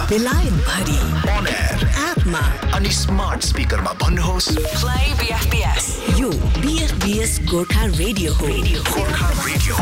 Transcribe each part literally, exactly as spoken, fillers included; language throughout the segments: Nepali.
बेलायत भरि on air एपमा अनि स्मार्ट स्पिकरमा भन्नुहोस् प्ले बीएफबीएस। यो बीएफबीएस गोर्खा रेडियो हो। गोर्खा रेडियो।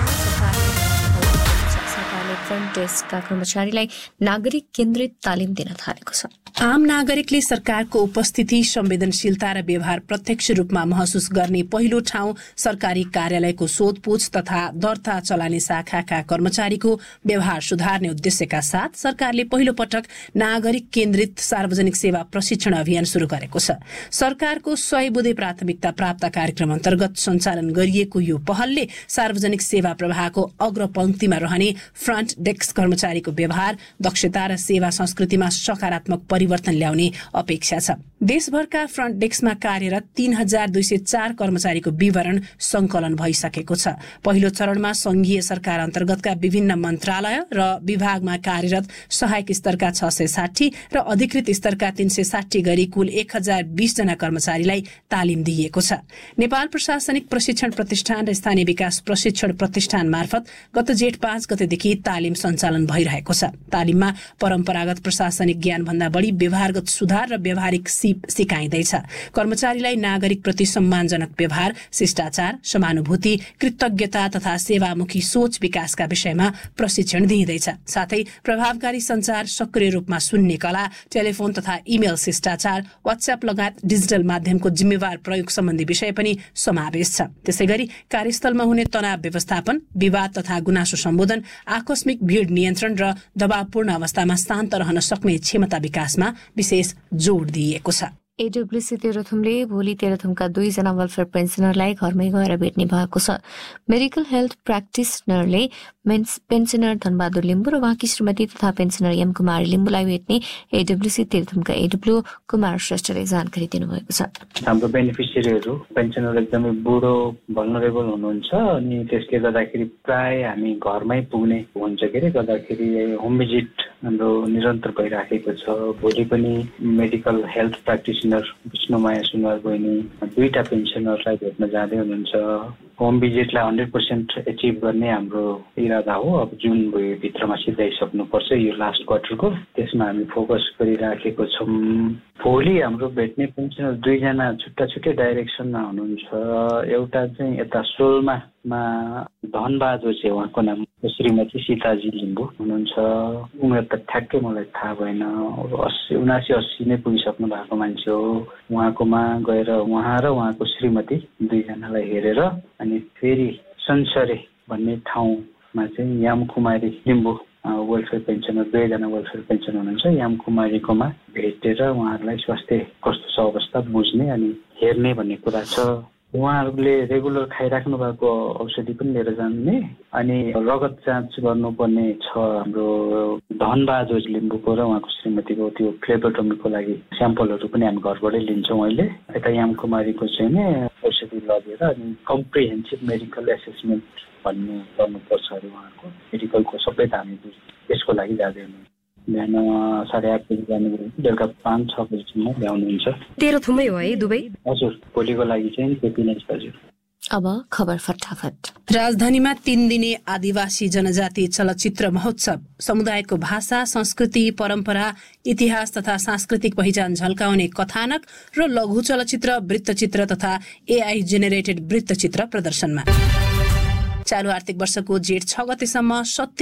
सरकारले फ्रन्ट डेस्कका कर्मचारीलाई नागरिक केन्द्रित तालिम दिन थालेको छ। आम नागरिकले सरकारको उपस्थिति, संवेदनशीलता र व्यवहार प्रत्यक्ष रूपमा महसुस गर्ने पहिलो ठाउँ सरकारी कार्यालयको सोधपूछ तथा दर्ता चलाउने शाखाका कर्मचारीको व्यवहार सुधार्ने उद्देश्यका साथ सरकारले पहिलो पटक नागरिक केन्द्रित सार्वजनिक सेवा प्रशिक्षण अभियान शुरू गरेको छ। सरकारको सय बुँदे प्राथमिकता प्राप्त कार्यक्रम अन्तर्गत सञ्चालन गरिएको यो पहलले सार्वजनिक सेवा प्रवाहको अग्रपंक्तिमा रहने फ्रन्ट डेस्क कर्मचारीको व्यवहार, दक्षता र सेवा संस्कृतिमा सकारात्मक परिवर्तन ल्याउने अपेक्षा छ। देशभरका फ्रन्ट डेस्कमा कार्यरत तीन हजार दुई सय चार कर्मचारीको विवरण संकलन भइसकेको छ। पहिलो चरणमा संघीय सरकार अन्तर्गतका विभिन्न मन्त्रालय र विभागमा कार्यरत सहायक स्तरका छ सय साठी र अधिकृत स्तरका तीन सय साठी गरी कुल एक हजार बीस जना कर्मचारीलाई तालिम दिइएको छ। नेपाल प्रशासनिक प्रशिक्षण प्रतिष्ठान र स्थानीय विकास प्रशिक्षण प्रतिष्ठान मार्फत गत जेठ पाँच गतेदेखि तालिम सञ्चालन भइरहेको छ। तालिममा परम्परागत प्रशासनिक ज्ञान भन्दा बढी व्यवहारगत सुधार र व्यावहारिक सिप सिकाइँदैछ। कर्मचारीलाई नागरिक प्रति सम्मानजनक व्यवहार, शिष्टाचार, समानुभूति, कृतज्ञता तथा सेवामुखी सोच विकासका विषयमा प्रशिक्षण दिइँदैछ। साथै प्रभावकारी संचार, सक्रिय रूपमा सुन्ने कला, टेलिफोन तथा इमेल शिष्टाचार, व्हाट्सएप लगायत डिजिटल माध्यमको जिम्मेवार प्रयोग सम्बन्धी विषय पनि समावेश छ। त्यसैगरी कार्यस्थलमा हुने तनाव व्यवस्थापन, विवाद तथा गुनासो सम्बोधन, आकस्मिक भीड़ नियन्त्रण र दबावपूर्ण अवस्थामा शान्त रहन सक्ने क्षमता विकासमा विशेष जोड दिइएको छ। एडब्ल्यूसी तेह्रथुमले भोलि तेह्रथुमका दुईजना वेलफेयर पेन्सनरलाई घरमै गएर भेट्ने भएको छ। Medical health प्र्याक्टिसनरले pensioner Dhanbahadur Limbu र उहाँकी श्रीमती तथा पेन्सनर एम कुमारी लिम्बूलाई भेट्ने एडब्ल्यूसी तेह्रथुमका एडब्ल्यू कुमार श्रेष्ठले जानकारी दिनुभएको छ। हाम्रो बेनिफिसियरीहरू पेन्सनर एकदमै बुढो भल्नरेबल हुनुहुन्छ अनि त्यसले गर्दाखेरि प्राय हामी घरमै पुग्ने हुन्छ के अरे गर्दाखेरि होम भिजिट हाम्रो निरन्तर भइराखेको छ। भोलि पनि medical health practitioner Bishnumaya Sunuwar बहिनी दुईटा पेन्सनरलाई भेट्न जाँदै हुनुहुन्छ। होम भिजिटलाई हन्ड्रेड पर्सेन्ट एचिभ गर्ने हाम्रो इरादा हो। अब जुन भित्रमा सिधाइसक्नुपर्छ यो लास्ट क्वार्टरको, त्यसमा हामी फोकस गरिराखेको छौँ। भोलि हाम्रो भेट्ने पेन्सनर दुईजना छुट्टा छुट्टै डाइरेक्सनमा हुनुहुन्छ। एउटा चाहिँ यता सोलमा मा धनबहादुर चाहिँ उहाँको नाम श्रीमती सीताजी लिम्बू हुनुहुन्छ। उमेर त ठ्याक्कै मलाई थाहा भएन, अस्सी उनासी अस्सी नै पुगिसक्नु भएको मान्छे हो। उहाँकोमा गएर उहाँ र उहाँको श्रीमती दुईजनालाई हेरेर अनि फेरि संसरे भन्ने ठाउँमा चाहिँ याम कुमारी लिम्बू वेलफेयर पेन्सनर दुईजना वेलफेयर पेन्सन हुनुहुन्छ। याम कुमारीकोमा भेटेर उहाँहरूलाई स्वास्थ्य कस्तो छ अवस्था बुझ्ने अनि हेर्ने भन्ने कुरा छ। उहाँहरूले रेगुलर खाइराख्नु भएको औषधि पनि लिएर जाने अनि रगत जाँच गर्नुपर्ने छ। हाम्रो धनबहादुर लिम्बूको र उहाँको श्रीमतीको त्यो फ्लेबोटोमीको लागि स्याम्पलहरू पनि हामी घरबाटै लिन्छौँ अहिले। यता याम कुमारीको चाहिँ नि औषधि लगेर अनि कम्प्रिहेन्सिभ मेडिकल एसेसमेन्ट भन्ने गर्नुपर्छ अरे उहाँको मेडिकलको सबै त हामी त्यसको लागि जाँदै हुनुहुन्छ। बिहान साढे आठ बजी जाने बेलुका पाँच छ बजीसम्म ल्याउनुहुन्छ। तेह्रथुमै हो है दुबई? हजुर, भोलिको लागि चाहिँ त्यति नै छ। हजुर, अब खबर फटाफट। राजधानीमा तीन दिने आदिवासी जनजाति चलचित्र महोत्सव समुदायको भाषा, संस्कृति, परम्परा, इतिहास तथा सांस्कृतिक पहिचान झल्काउने कथानक र लघु चलचित्र, वृत्तचित्र तथा एआई जेनेरेटेड वृत्तचित्र प्रदर्शनमा। चालू आर्थिक वर्षको जेठ छ गतेसम्म